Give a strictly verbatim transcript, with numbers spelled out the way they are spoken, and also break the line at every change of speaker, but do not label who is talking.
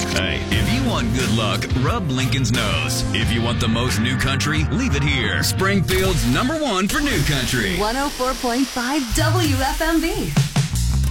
Hey, if you want good luck, rub Lincoln's nose. If you want the most new country, leave it here. Springfield's number one for new country.
one oh four point five W F M V.